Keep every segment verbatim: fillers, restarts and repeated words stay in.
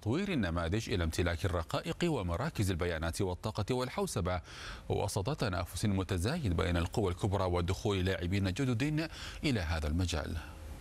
تطوير النماذج إلى امتلاك الرقائق ومراكز البيانات والطاقة والحوسبة وسط تنافس متزايد بين القوى الكبرى ودخول لاعبين جدد إلى هذا المجال.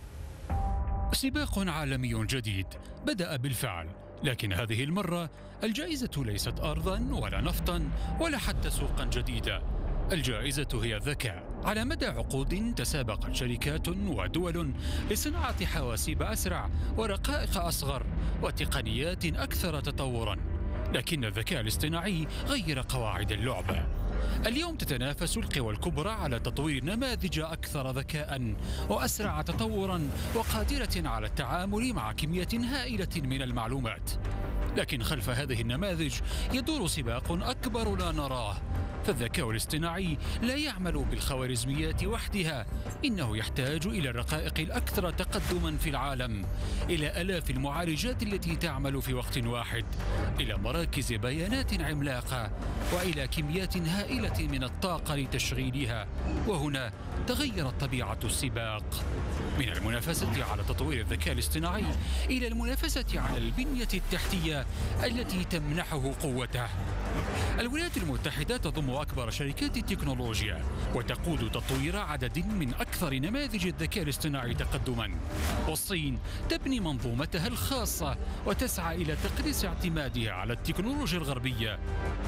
سباق عالمي جديد بدأ بالفعل، لكن هذه المرة الجائزة ليست أرضا ولا نفطا ولا حتى سوقا جديدة. الجائزة هي الذكاء. على مدى عقود تسابقت شركات ودول لصناعة حواسيب أسرع ورقائق أصغر وتقنيات أكثر تطورا، لكن الذكاء الاصطناعي غير قواعد اللعبة. اليوم تتنافس القوى الكبرى على تطوير نماذج أكثر ذكاء وأسرع تطورا وقادرة على التعامل مع كمية هائلة من المعلومات. لكن خلف هذه النماذج يدور سباق أكبر لا نراه، فالذكاء الاصطناعي لا يعمل بالخوارزميات وحدها، إنه يحتاج إلى الرقائق الأكثر تقدما في العالم، إلى آلاف المعالجات التي تعمل في وقت واحد، إلى مراكز بيانات عملاقة، وإلى كميات هائلة من الطاقة لتشغيلها. وهنا تغيرت طبيعة السباق من المنافسة على تطوير الذكاء الاصطناعي إلى المنافسة على البنية التحتية التي تمنحه قوته. الولايات المتحدة تضم أكبر شركات التكنولوجيا وتقود تطوير عدد من أكثر نماذج الذكاء الاصطناعي تقدما، والصين تبني منظومتها الخاصة وتسعى إلى تقليص اعتمادها على التكنولوجيا الغربية.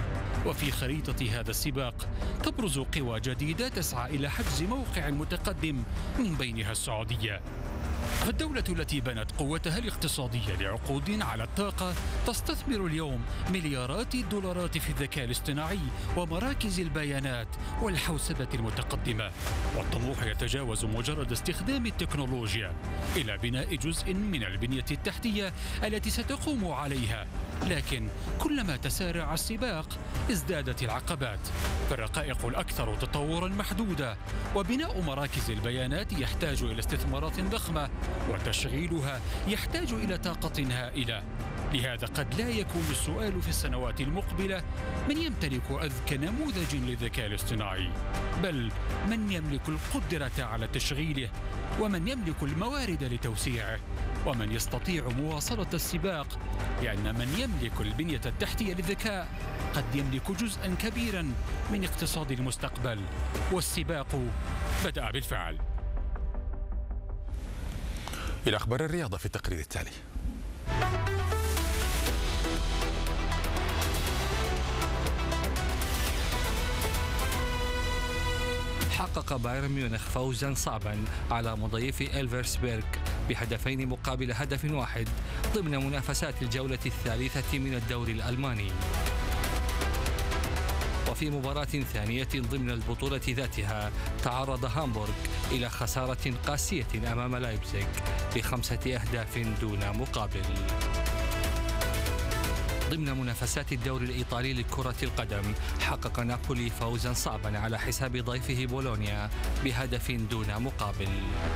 وفي خريطة هذا السباق تبرز قوى جديدة تسعى إلى حجز موقع متقدم، من بينها السعودية. فالدولة التي بنت قوتها الاقتصادية لعقود على الطاقة تستثمر اليوم مليارات الدولارات في الذكاء الاصطناعي ومراكز البيانات والحوسبة المتقدمة، والطموح يتجاوز مجرد استخدام التكنولوجيا إلى بناء جزء من البنية التحتية التي ستقوم عليها. لكن كلما تسارع السباق ازدادت العقبات، فالرقائق الأكثر تطورا محدودة، وبناء مراكز البيانات يحتاج إلى استثمارات ضخمة، وتشغيلها يحتاج إلى طاقة هائلة. لهذا قد لا يكون السؤال في السنوات المقبلة من يمتلك أذكى نموذج للذكاء الاصطناعي، بل من يملك القدرة على تشغيله، ومن يملك الموارد لتوسيعه، ومن يستطيع مواصلة السباق، لأن من يملك البنية التحتية للذكاء قد يملك جزءا كبيرا من اقتصاد المستقبل. والسباق بدأ بالفعل. إلى أخبار الرياضة في التقرير التالي. حقق بايرن ميونخ فوزا صعبا على مضيف إلفرسبيرغ بهدفين مقابل هدف واحد ضمن منافسات الجولة الثالثة من الدوري الألماني. وفي مباراة ثانية ضمن البطولة ذاتها تعرض هامبورغ إلى خسارة قاسية أمام لايبزيغ بخمسة أهداف دون مقابل. ضمن منافسات الدوري الإيطالي لكرة القدم حقق نابولي فوزا صعبا على حساب ضيفه بولونيا بهدف دون مقابل.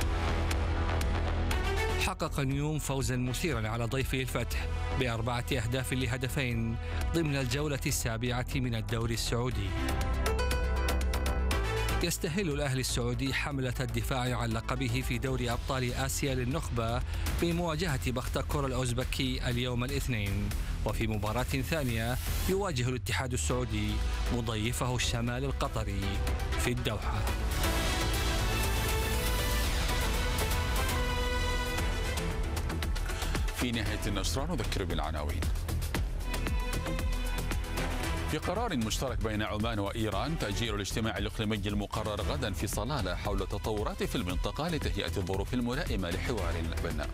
حقق نيوم فوزا مثيرا على ضيفه الفتح بأربعة أهداف لهدفين ضمن الجولة السابعة من الدوري السعودي. يستهل الأهلي السعودي حملة الدفاع عن لقبه في دوري أبطال آسيا للنخبة بمواجهة بختكور الأوزبكي اليوم الاثنين. وفي مباراة ثانية يواجه الاتحاد السعودي مضيفه الشمال القطري في الدوحة. في نهاية النشرة نذكر بالعناوين. في قرار مشترك بين عمان وإيران تأجيل الاجتماع الإقليمي المقرر غدا في صلالة حول التطورات في المنطقة لتهيئة الظروف الملائمة لحوار بناء.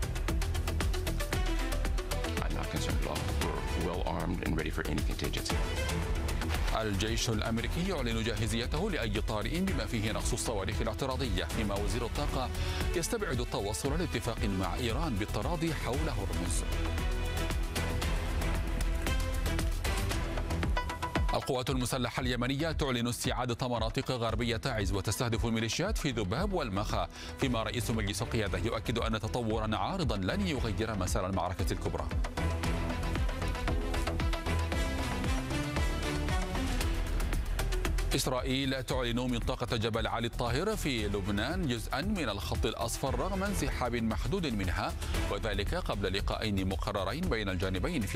الجيش الأمريكي يعلن جاهزيته لأي طارئ بما فيه نقص الصواريخ الاعتراضية، فيما وزير الطاقة يستبعد التوصل لاتفاق مع إيران بالتراضي حول هرمز. القوات المسلحة اليمنية تعلن استعادة مناطق غربية تعز وتستهدف الميليشيات في ذباب والمخا، فيما رئيس مجلس القيادة يؤكد أن تطورا عارضا لن يغير مسار المعركة الكبرى. إسرائيل تعلن منطقة جبل علي الطاهر في لبنان جزءا من الخط الأصفر رغم انسحاب محدود منها، وذلك قبل لقاءين مقررين بين الجانبين في